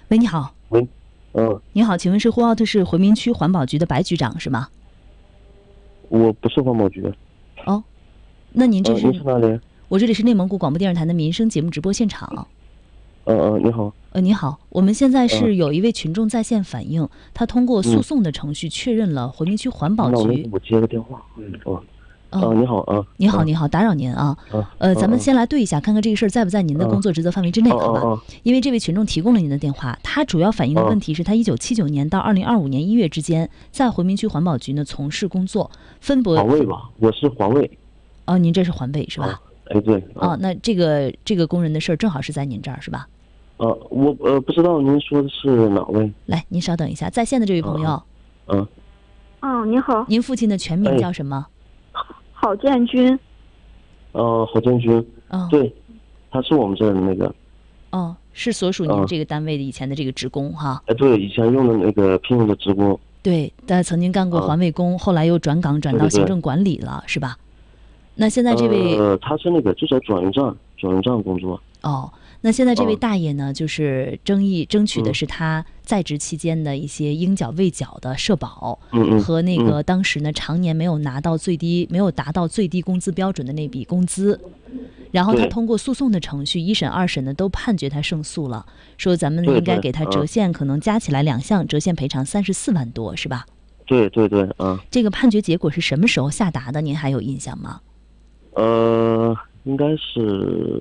喂，你好。 喂， 你好，请问是呼和浩特市回民区环保局的白局长是吗？ 我不是环保局的。 哦，那您这是？ 您是哪里？ 我这里是内蒙古广播电视台的民生节目直播现场。 你好。 你好，我们现在是有一位群众在线反映，他通过诉讼的程序确认了回民区环保局。 我接个电话。你好啊。 你好，打扰您啊。咱们先来对一下，看看这个事儿在不在您的工作职责范围之内，好吧？因为这位群众提供了您的电话，他主要反映的问题是他1979年到2025年1月之间，在回民区环保局呢从事工作，分拨。 环卫吧，我是环卫。 哦，您这是环卫是吧？ 对。 那这个工人的事儿正好是在您这儿是吧？ 我不知道您说的是哪位？ 来，您稍等一下，在线的这位朋友。 你好。 您父亲的全名叫什么？ 郝建军。 郝建军。对，他是我们这儿的那个。 是所属您这个单位的以前的这个职工哈。 对，以前用的那个聘用的职工。 对，他曾经干过环卫工，后来又转岗转到行政管理了，是吧？那现在这位他是那个就在转运站工作。 那现在这位大爷呢，就是争取的是他在职期间的一些应缴未缴的社保，和那个当时呢常年没有达到最低工资标准的那笔工资。然后他通过诉讼的程序，1审2审呢都判决他胜诉了，说咱们应该给他折现，可能加起来2项折现赔偿34万多，是吧？ 对。 这个判决结果是什么时候下达的？您还有印象吗？ 应该是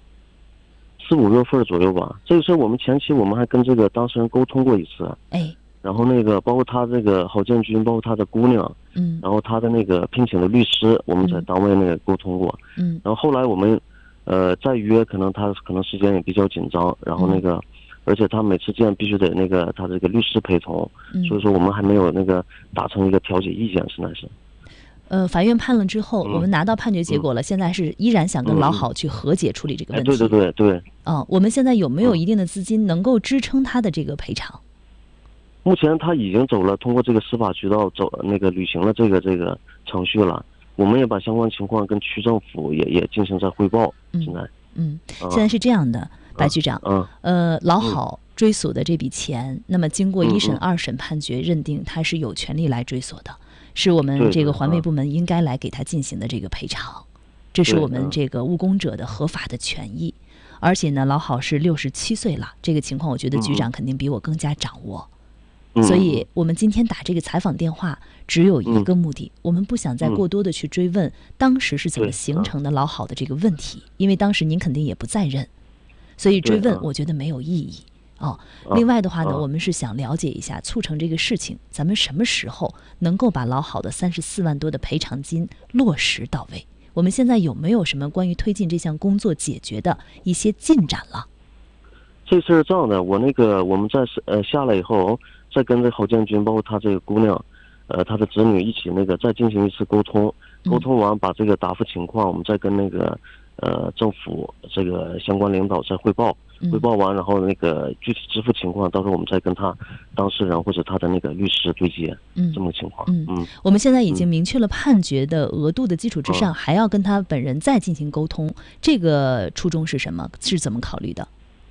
4、5月份左右吧。这个事儿我们前期还跟这个当事人沟通过一次。然后那个包括他这个郝建军，包括他的姑娘，然后他的那个聘请的律师，我们在单位那个沟通过。然后后来我们再约，可能时间也比较紧张，然后那个而且他每次见必须得那个他这个律师陪同，所以说我们还没有那个达成一个调解意见，实在是。 法院判了之后，我们拿到判决结果了，现在是依然想跟老郝去和解处理这个问题。 对。 我们现在有没有一定的资金能够支撑他的这个赔偿？ 目前他已经通过这个司法渠道履行了这个程序了。我们也把相关情况跟区政府也进行在汇报。现在是这样的，白局长，老郝追索的这笔钱，那么经过1审2审判决认定他是有权利来追索的，是我们这个环卫部门应该来给他进行的这个赔偿，这是我们这个务工者的合法的权益。而且呢，老郝是67岁了，这个情况我觉得局长肯定比我更加掌握。所以我们今天打这个采访电话只有一个目的，我们不想再过多的去追问当时是怎么形成的老郝的这个问题，因为当时您肯定也不在任，所以追问我觉得没有意义。另外的话呢，我们是想了解一下，促成这个事情，咱们什么时候能够把老郝的34万多的赔偿金落实到位？我们现在有没有什么关于推进这项工作解决的一些进展了？ 这事儿这样的，我们在下来以后，再跟这郝建军，包括他这个姑娘，他的子女一起再进行一次沟通，沟通完把这个答复情况，我们再跟政府这个相关领导再汇报，汇报完，然后具体支付情况，到时候我们再跟他当事人或者他的律师对接，这么个情况。 我们现在已经明确了判决的额度的基础之上，还要跟他本人再进行沟通，这个初衷是什么？是怎么考虑的？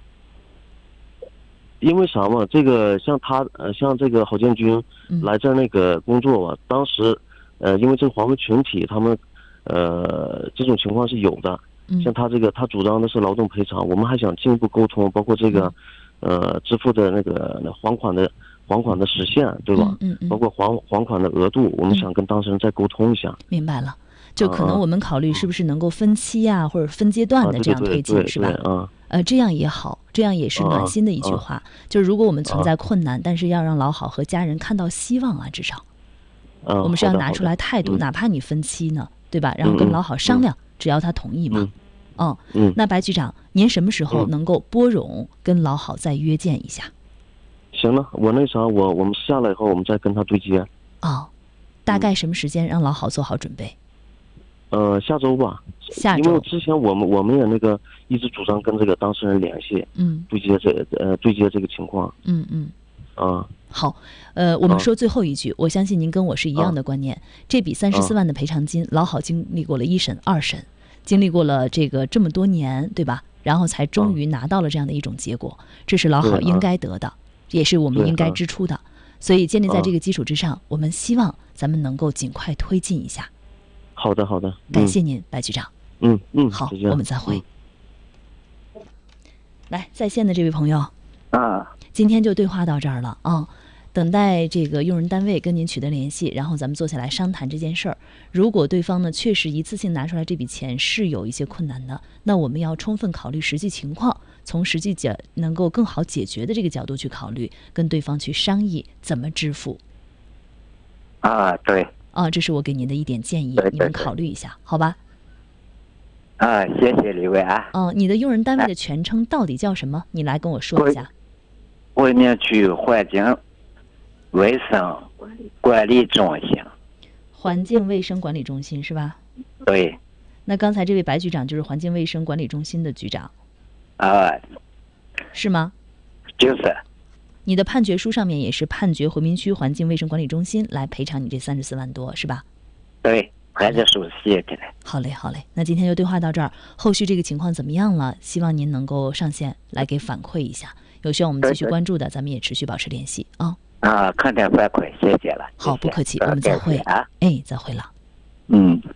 因为啥嘛？这个像这个郝建军来这儿工作吧，当时因为这个环卫群体他们这种情况是有的。像他他主张的是劳动赔偿，我们还想进一步沟通，包括这个支付的还款的时限，对吧？包括还款的额度，我们想跟当事人再沟通一下。 明白了，就可能我们考虑是不是能够分期啊，或者分阶段的这样推进，是吧？这样也好，这样也是暖心的一句话。就是如果我们存在困难，但是要让老郝和家人看到希望啊，至少我们是要拿出来态度，哪怕你分期呢，对吧？然后跟老郝商量，只要他同意嘛。那白局长，您什么时候能够拨冗跟老郝再约见一下？ 行了，我我们下来以后，我们再跟他对接。 大概什么时间让老郝做好准备？ 下周吧。 下周。 因为之前我们也一直主张跟这个当事人联系，对接这个情况。 好，我们说最后一句，我相信您跟我是一样的观念。这笔34万的赔偿金，老郝经历过了1审2审，经历过了这么多年，对吧？ 然后才终于拿到了这样的一种结果，这是老好应该得的，也是我们应该支出的。所以建立在这个基础之上，我们希望咱们能够尽快推进一下。 好的好的， 感谢您，白局长。好，我们再会。来，在线的这位朋友今天就对话到这儿了啊。等待这个用人单位跟您取得联系，然后咱们坐下来商谈这件事儿。如果对方呢确实一次性拿出来这笔钱是有一些困难的，那我们要充分考虑实际情况，从实际能够更好解决的这个角度去考虑，跟对方去商议怎么支付。 对。 这是我给您的一点建议，你们考虑一下，好吧？ 谢谢李伟啊。 你的用人单位的全称到底叫什么？你来跟我说一下。 为民区环境卫生管理中心。 环境卫生管理中心是吧？ 对。 那刚才这位白局长就是环境卫生管理中心的局长。是吗？ 就是。 你的判决书上面也是判决回民区环境卫生管理中心来赔偿你这34万多，是吧？ 对，判决书写起来。 好嘞，好嘞。那今天就对话到这儿，后续这个情况怎么样了？希望您能够上线来给反馈一下。有需要我们继续关注的，咱们也持续保持联系啊。 看点反馈，谢谢了。 好，不客气，我们再会。再会了。